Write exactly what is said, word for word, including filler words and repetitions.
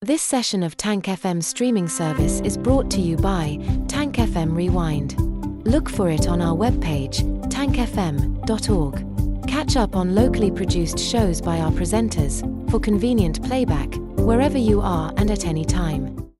This session of Tank F M streaming service is brought to you by Tank F M Rewind. Look for it on our webpage, tank f m dot org. Catch up on locally produced shows by our presenters, for convenient playback, wherever you are and at any time.